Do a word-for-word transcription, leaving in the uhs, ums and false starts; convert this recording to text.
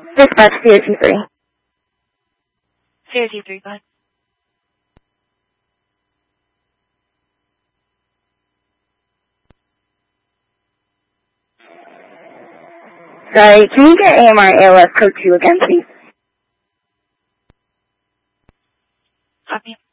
Dispatch C O T three. C O T three, go ahead. Sorry, can you get A M R A L S code two again, please? Copy.